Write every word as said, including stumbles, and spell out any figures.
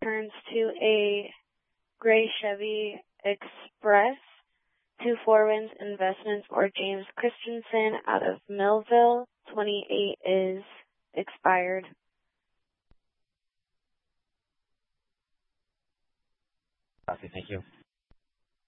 turns to a gray Chevy Express. Two Four Winds Investments or James Christensen out of Millville. twenty-eight is expired. Okay, thank you.